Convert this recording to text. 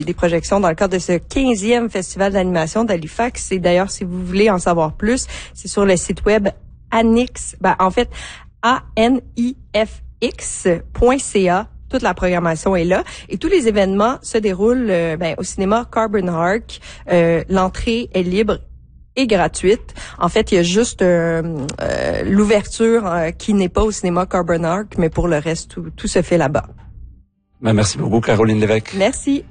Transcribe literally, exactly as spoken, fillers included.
des projections dans le cadre de ce quinzième festival d'animation d'Halifax. Et d'ailleurs, si vous voulez en savoir plus, c'est sur le site web Anix, ben, en fait, A N I F X point C A. Toute la programmation est là. Et tous les événements se déroulent euh, ben, au cinéma Carbon Arc. Euh, l'entrée est libre et gratuite. En fait, il y a juste euh, euh, l'ouverture euh, qui n'est pas au cinéma Carbon Arc, mais pour le reste, tout, tout se fait là-bas. Ben, merci beaucoup, Caroline Lévesque. Merci.